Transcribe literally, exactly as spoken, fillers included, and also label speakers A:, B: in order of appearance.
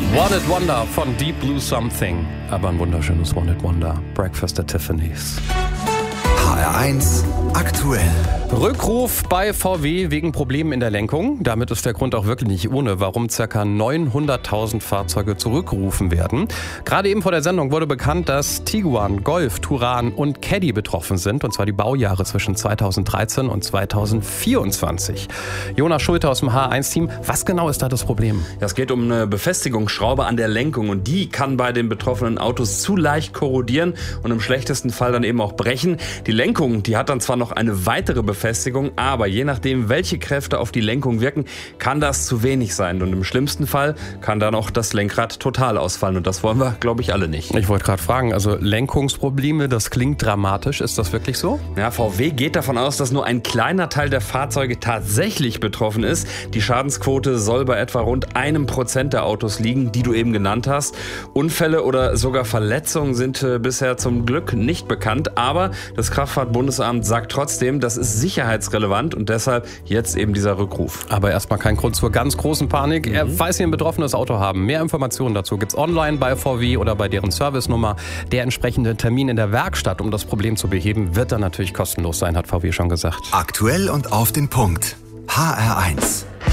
A: Wanted Wonder von Deep Blue Something. Aber ein wunderschönes Wanted Wonder. Breakfast at Tiffany's.
B: H R eins aktuell.
A: Rückruf bei V W wegen Problemen in der Lenkung. Damit ist der Grund auch wirklich nicht ohne, warum ca. neunhunderttausend Fahrzeuge zurückgerufen werden. Gerade eben vor der Sendung wurde bekannt, dass Tiguan, Golf, Touran und Caddy betroffen sind. Und zwar die Baujahre zwischen zweitausenddreizehn und zweitausendvierundzwanzig. Jonas Schulte aus dem H R eins Team. Was genau ist da das Problem?
C: Ja, es geht um eine Befestigungsschraube an der Lenkung. Und die kann bei den betroffenen Autos zu leicht korrodieren und im schlechtesten Fall dann eben auch brechen. Die Lenkung, die hat dann zwar noch eine weitere Befestigung, aber je nachdem, welche Kräfte auf die Lenkung wirken, kann das zu wenig sein. Und im schlimmsten Fall kann dann auch das Lenkrad total ausfallen. Und das wollen wir, glaube ich, alle nicht.
A: Ich wollte gerade fragen, also Lenkungsprobleme, das klingt dramatisch. Ist das wirklich so?
C: Ja, V W geht davon aus, dass nur ein kleiner Teil der Fahrzeuge tatsächlich betroffen ist. Die Schadensquote soll bei etwa rund einem Prozent der Autos liegen, die du eben genannt hast. Unfälle oder sogar Verletzungen sind äh, bisher zum Glück nicht bekannt. Aber das Kraftfahrtbundesamt sagt trotzdem, das ist sicherheitsrelevant und deshalb jetzt eben dieser Rückruf.
A: Aber erstmal kein Grund zur ganz großen Panik. Mhm. Falls Sie ein betroffenes Auto haben, mehr Informationen dazu gibt's online bei V W oder bei deren Servicenummer. Der entsprechende Termin in der Werkstatt, um das Problem zu beheben, wird dann natürlich kostenlos sein, hat V W schon gesagt.
B: Aktuell und auf den Punkt. H R eins.